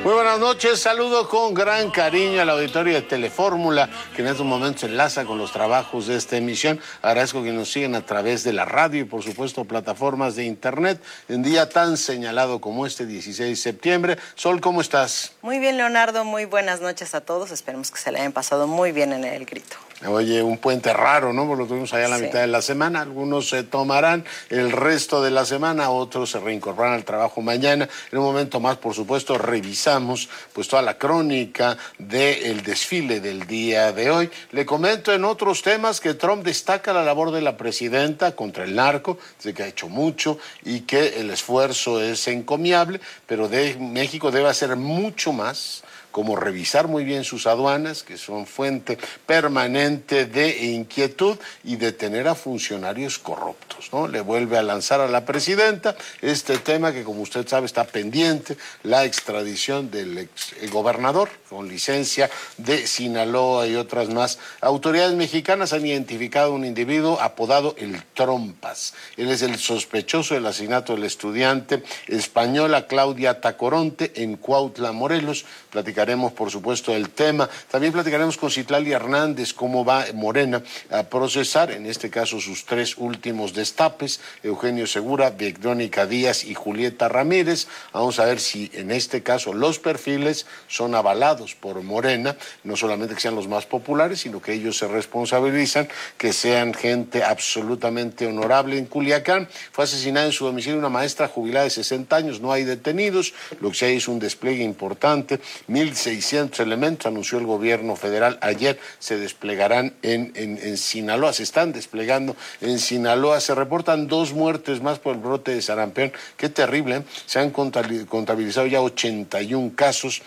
Muy buenas noches, saludo con gran cariño al auditorio de Telefórmula, que en estos momentos se enlaza con los trabajos de esta emisión. Agradezco que nos sigan a través de la radio y, por supuesto, plataformas de internet, en día tan señalado como este 16 de septiembre. Sol, ¿cómo estás? Muy bien, Leonardo, muy buenas noches a todos. Esperemos que se le hayan pasado muy bien en el Grito. Oye, un puente raro, ¿no? Porque lo tuvimos allá a la mitad de la semana. Algunos se tomarán el resto de la semana, otros se reincorporarán al trabajo mañana. En un momento más, por supuesto, revisamos pues toda la crónica del desfile del día de hoy. Le comento en otros temas que Trump destaca la labor de la presidenta contra el narco, dice que ha hecho mucho y que el esfuerzo es encomiable, pero México debe hacer mucho más, como revisar muy bien sus aduanas, que son fuente permanente de inquietud, y detener a funcionarios corruptos, ¿no? Le vuelve a lanzar a la presidenta este tema que, como usted sabe, está pendiente, la extradición del ex gobernador con licencia de Sinaloa y otras más. Autoridades mexicanas han identificado a un individuo apodado el Trompas. Él es el sospechoso del asesinato de la estudiante española Claudia Tacoronte en Cuautla, Morelos. Platicaremos, por supuesto, del tema. También platicaremos con Citlali Hernández cómo va Morena a procesar, en este caso, sus tres últimos destapes: Eugenio Segura, Verónica Díaz y Julieta Ramírez. Vamos a ver si, en este caso, los perfiles son avalados por Morena, no solamente que sean los más populares, sino que ellos se responsabilizan, que sean gente absolutamente honorable. En Culiacán fue asesinada en su domicilio una maestra jubilada de 60 años, no hay detenidos, lo que sí hay es un despliegue importante. 1,600 elementos, anunció el gobierno federal ayer, se desplegarán en Sinaloa, se están desplegando en Sinaloa. Se reportan 2 muertes más por el brote de sarampión. Qué terrible, ¿eh? Se han contabilizado ya 81 casos.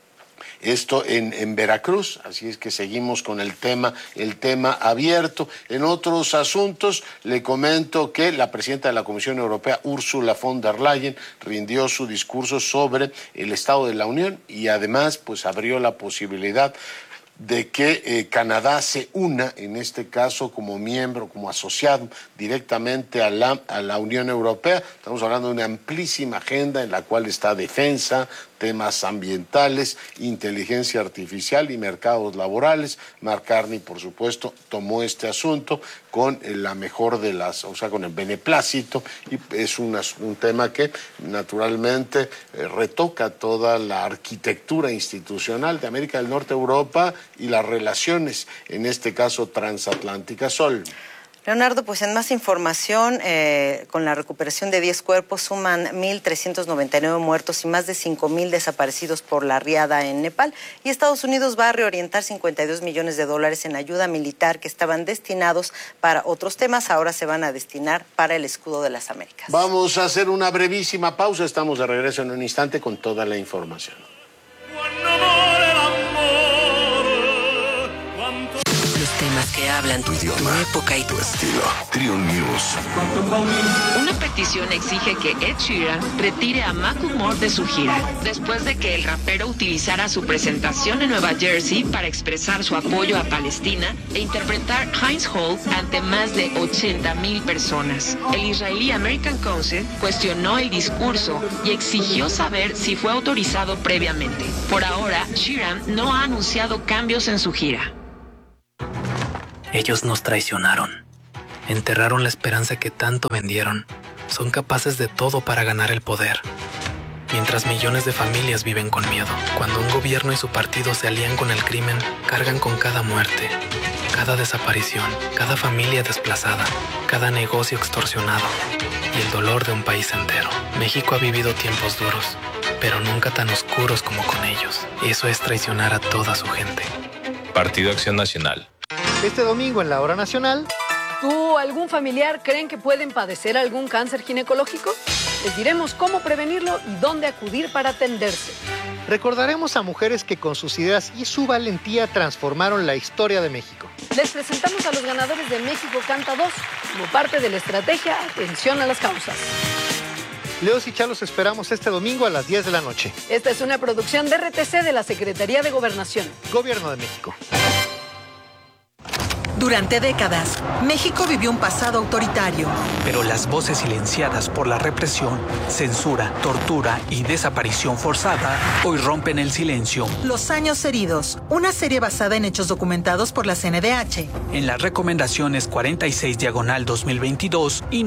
Esto en Veracruz, así es que seguimos con el tema abierto. En otros asuntos, le comento que la presidenta de la Comisión Europea, Ursula von der Leyen, rindió su discurso sobre el Estado de la Unión y además pues abrió la posibilidad de que Canadá se una, en este caso como miembro, como asociado directamente a la Unión Europea. Estamos hablando de una amplísima agenda en la cual está defensa, temas ambientales, inteligencia artificial y mercados laborales. Mark Carney, por supuesto, tomó este asunto con la mejor de las, o sea, con el beneplácito, y es un tema que naturalmente retoca toda la arquitectura institucional de América del Norte, Europa y las relaciones, en este caso transatlánticas. Sol. Leonardo, pues en más información, con la recuperación de 10 cuerpos, suman 1,399 muertos y más de 5,000 desaparecidos por la riada en Nepal. Y Estados Unidos va a reorientar $52 millones en ayuda militar que estaban destinados para otros temas. Ahora se van a destinar para el escudo de las Américas. Vamos a hacer una brevísima pausa. Estamos de regreso en un instante con toda la información. Temas que hablan tu idioma, tu época y tu estilo. Trio News. Una petición exige que Ed Sheeran retire a Macklemore de su gira, después de que el rapero utilizara su presentación en Nueva Jersey para expresar su apoyo a Palestina e interpretar Heinz Hall ante más de 80,000 personas. El israelí American Council cuestionó el discurso y exigió saber si fue autorizado previamente. Por ahora, Sheeran no ha anunciado cambios en su gira. Ellos nos traicionaron. Enterraron la esperanza que tanto vendieron. Son capaces de todo para ganar el poder. Mientras millones de familias viven con miedo. Cuando un gobierno y su partido se alían con el crimen, cargan con cada muerte, cada desaparición, cada familia desplazada, cada negocio extorsionado y el dolor de un país entero. México ha vivido tiempos duros, pero nunca tan oscuros como con ellos. Eso es traicionar a toda su gente. Partido Acción Nacional. Este domingo en la Hora Nacional. ¿Tú o algún familiar creen que pueden padecer algún cáncer ginecológico? Les diremos cómo prevenirlo y dónde acudir para atenderse. Recordaremos a mujeres que con sus ideas y su valentía transformaron la historia de México. Les presentamos a los ganadores de México Canta 2 como parte de la estrategia Atención a las Causas. Leos y Chalos esperamos este domingo a las 10 de la noche. Esta es una producción de RTC de la Secretaría de Gobernación. Gobierno de México. Durante décadas, México vivió un pasado autoritario. Pero las voces silenciadas por la represión, censura, tortura y desaparición forzada hoy rompen el silencio. Los años heridos, una serie basada en hechos documentados por la CNDH. En las recomendaciones 46/2022 y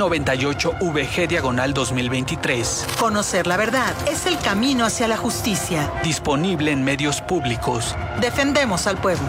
98VG/2023. Conocer la verdad es el camino hacia la justicia. Disponible en medios públicos. Defendemos al pueblo.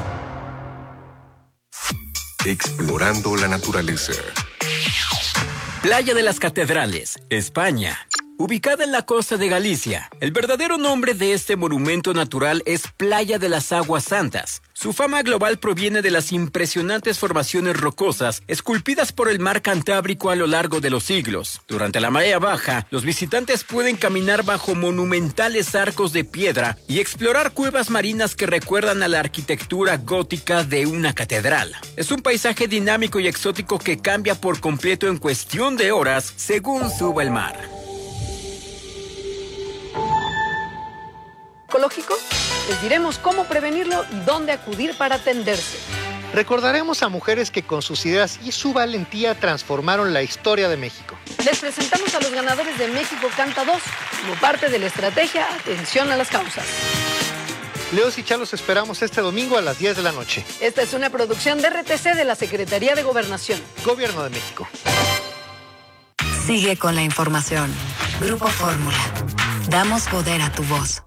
Explorando la naturaleza. Playa de las Catedrales, España. Ubicada en la costa de Galicia, el verdadero nombre de este monumento natural es Playa de las Aguas Santas. Su fama global proviene de las impresionantes formaciones rocosas esculpidas por el mar Cantábrico a lo largo de los siglos. Durante la marea baja, los visitantes pueden caminar bajo monumentales arcos de piedra y explorar cuevas marinas que recuerdan a la arquitectura gótica de una catedral. Es un paisaje dinámico y exótico que cambia por completo en cuestión de horas según suba el mar. Ecológico, les diremos cómo prevenirlo y dónde acudir para atenderse. Recordaremos a mujeres que con sus ideas y su valentía transformaron la historia de México. Les presentamos a los ganadores de México Canta 2, como parte de la estrategia Atención a las Causas. Leos y Chalos esperamos este domingo a las 10 de la noche. Esta es una producción de RTC de la Secretaría de Gobernación. Gobierno de México. Sigue con la información. Grupo Fórmula. Damos poder a tu voz.